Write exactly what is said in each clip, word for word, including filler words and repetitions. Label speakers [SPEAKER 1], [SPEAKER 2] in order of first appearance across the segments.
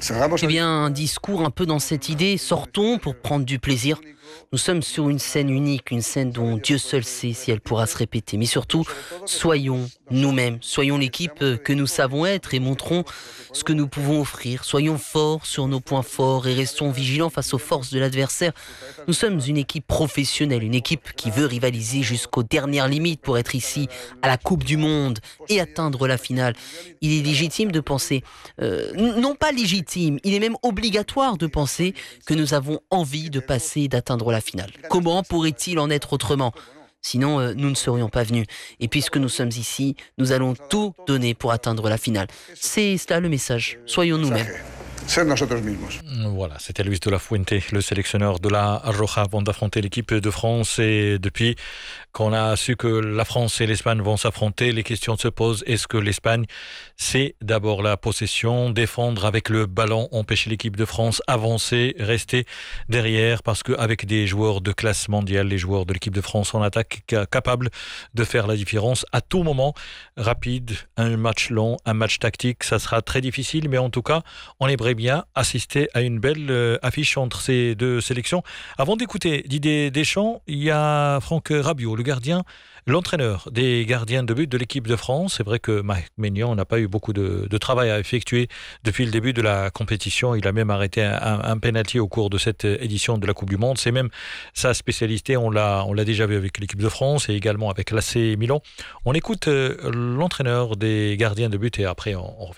[SPEAKER 1] Eh bien, un discours un peu dans cette idée. Sortons pour prendre du plaisir. Nous sommes sur une scène unique, une scène dont Dieu seul sait si elle pourra se répéter. Mais surtout, soyons nous-mêmes, soyons l'équipe que nous savons être et montrons ce que nous pouvons offrir. Soyons forts sur nos points forts et restons vigilants face aux forces de l'adversaire. Nous sommes une équipe professionnelle, une équipe qui veut rivaliser jusqu'aux dernières limites pour être ici à la Coupe du Monde et atteindre la finale. Il est légitime de penser, euh, non pas légitime, il est même obligatoire de penser que nous avons envie de passer et d'atteindre la finale. Comment pourrait-il en être autrement ? Sinon, euh, nous ne serions pas venus. Et puisque nous sommes ici, nous allons tout donner pour atteindre la finale. C'est cela le message. Soyons nous-mêmes.
[SPEAKER 2] Voilà, c'était Luis de la Fuente, le sélectionneur de la Roja, avant d'affronter l'équipe de France. Et depuis qu'on a su que la France et l'Espagne vont s'affronter, les questions se posent. Est-ce que l'Espagne, c'est d'abord la possession, défendre avec le ballon, empêcher l'équipe de France avancer, rester derrière, parce qu'avec des joueurs de classe mondiale, les joueurs de l'équipe de France en attaque capables de faire la différence à tout moment, rapide, un match long, un match tactique, ça sera très difficile, mais en tout cas, on aimerait bien assister à une belle euh, affiche entre ces deux sélections. Avant d'écouter Didier Deschamps, il y a Franck Rabiot, le gardien, l'entraîneur des gardiens de but de l'équipe de France. C'est vrai que Mike Maignan n'a pas eu beaucoup de, de travail à effectuer depuis le début de la compétition. Il a même arrêté un, un penalty au cours de cette édition de la Coupe du Monde. C'est même sa spécialité. On l'a, on l'a déjà vu avec l'équipe de France et également avec l'A C Milan. On écoute euh, l'entraîneur des gardiens de but et après on, on revient.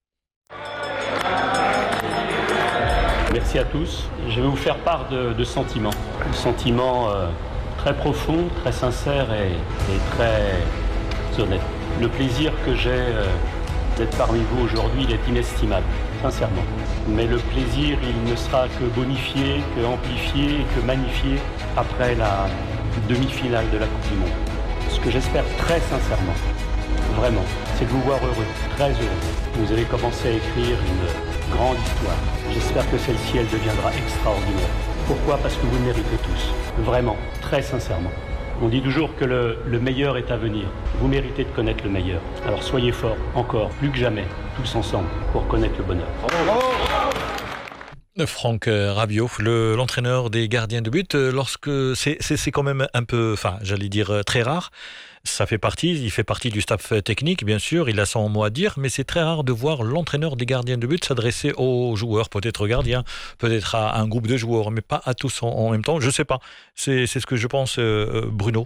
[SPEAKER 3] Merci à tous. Je vais vous faire part de, de sentiments. Sentiments euh, très profonds, très sincères et, et très honnêtes. Le plaisir que j'ai euh, d'être parmi vous aujourd'hui, il est inestimable, sincèrement. Mais le plaisir, il ne sera que bonifié, que amplifié et que magnifié après la demi-finale de la Coupe du Monde. Ce que j'espère très sincèrement, vraiment, c'est de vous voir heureux, très heureux. Vous avez commencé à écrire une grande histoire. J'espère que celle-ci, elle deviendra extraordinaire. Pourquoi ? Parce que vous le méritez tous. Vraiment, très sincèrement. On dit toujours que le, le meilleur est à venir. Vous méritez de connaître le meilleur. Alors soyez forts, encore, plus que jamais, tous ensemble, pour connaître le bonheur. Bravo.
[SPEAKER 2] Franck Rabiot, le, l'entraîneur des gardiens de but, lorsque c'est, c'est, c'est quand même un peu, enfin, j'allais dire très rare. Ça fait partie, il fait partie du staff technique, bien sûr, il a son mot à dire, mais c'est très rare de voir l'entraîneur des gardiens de but s'adresser aux joueurs, peut-être aux gardiens, peut-être à un groupe de joueurs, mais pas à tous en, en même temps. Je sais pas. C'est, c'est ce que je pense, euh, Bruno.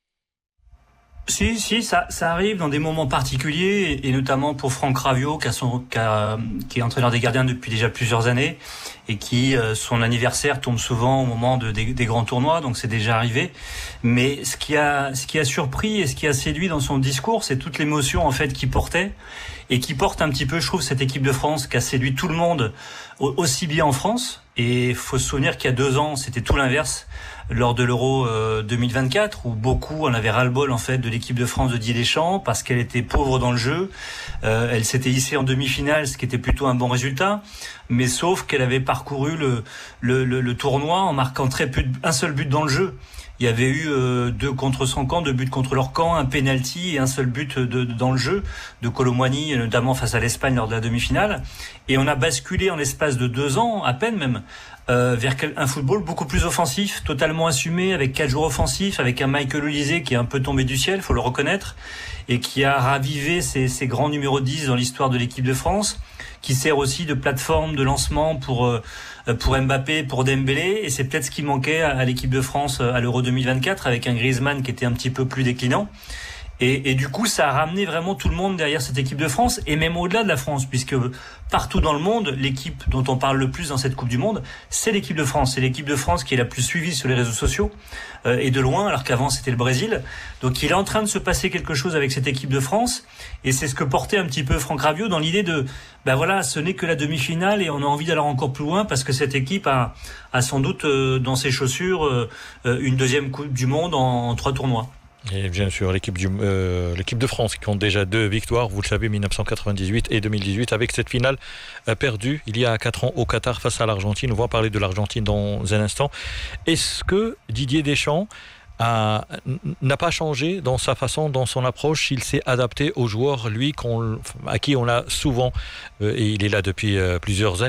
[SPEAKER 4] Si, si, ça, ça arrive dans des moments particuliers, et, et notamment pour Franck Rabiot, qui, a son, qui, a, qui est entraîneur des gardiens depuis déjà plusieurs années, et qui, euh, son anniversaire tombe souvent au moment de, des, des grands tournois, donc c'est déjà arrivé. Mais ce qui a, ce qui a surpris et ce qui a séduit dans son discours, c'est toute l'émotion en fait qu'il portait, et qui porte un petit peu, je trouve, cette équipe de France qui a séduit tout le monde, aussi bien en France. Et il faut se souvenir qu'il y a deux ans, c'était tout l'inverse. Lors de l'Euro euh, deux mille vingt-quatre, où beaucoup en avaient ras-le-bol en fait de l'équipe de France de Didier Deschamps parce qu'elle était pauvre dans le jeu. Euh, elle s'était hissée en demi-finale, ce qui était plutôt un bon résultat, mais sauf qu'elle avait parcouru le, le, le, le tournoi en marquant très peu, un seul but dans le jeu. Il y avait eu euh, deux contre son camp, deux buts contre leur camp, un penalty et un seul but de, de, dans le jeu de Kolo Muani, notamment face à l'Espagne lors de la demi-finale. Et on a basculé en l'espace de deux ans, à peine même, euh, vers un football beaucoup plus offensif, totalement assumé, avec quatre joueurs offensifs, avec un Michael Olise qui est un peu tombé du ciel, faut le reconnaître, et qui a ravivé ses, ses grands numéros dix dans l'histoire de l'équipe de France, qui sert aussi de plateforme de lancement pour euh, pour Mbappé, pour Dembélé, et c'est peut-être ce qui manquait à, à l'équipe de France à l'Euro deux mille vingt-quatre, avec un Griezmann qui était un petit peu plus déclinant. Et, et du coup, ça a ramené vraiment tout le monde derrière cette équipe de France, et même au-delà de la France, puisque partout dans le monde, l'équipe dont on parle le plus dans cette Coupe du Monde, c'est l'équipe de France. C'est l'équipe de France qui est la plus suivie sur les réseaux sociaux, euh, et de loin, alors qu'avant c'était le Brésil. Donc il est en train de se passer quelque chose avec cette équipe de France, et c'est ce que portait un petit peu Franck Rabiot dans l'idée de, ben voilà, ce n'est que la demi-finale, et on a envie d'aller encore plus loin, parce que cette équipe a, a sans doute euh, dans ses chaussures euh, une deuxième Coupe du Monde en, en trois tournois.
[SPEAKER 2] Et bien sûr, l'équipe, du, euh, l'équipe de France qui compte déjà deux victoires, vous le savez, dix-neuf cent quatre-vingt-dix-huit et deux mille dix-huit, avec cette finale euh, perdue il y a quatre ans au Qatar face à l'Argentine. On va parler de l'Argentine dans un instant. Est-ce que Didier Deschamps a, n'a pas changé dans sa façon, dans son approche? Il s'est adapté aux joueurs, lui, qu'on, à qui on a souvent, euh, et il est là depuis euh, plusieurs années,